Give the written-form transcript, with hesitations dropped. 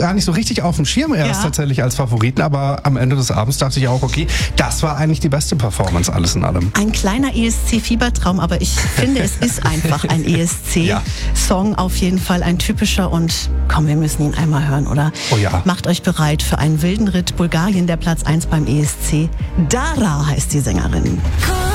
gar nicht so richtig auf dem Schirm erst tatsächlich als Favoriten, aber am Ende des Abends dachte ich auch, okay, das war eigentlich die beste Performance alles in allem. Ein kleiner ESC-Fiebertraum, aber ich finde, es ist einfach ein ESC-Song, auf jeden Fall ein typischer, und komm, wir müssen ihn einmal hören, oder? Oh ja. Macht euch bereit für einen wilden Ritt. Bulgarien, der Platz 1 beim ESC. Dara heißt die Sängerin.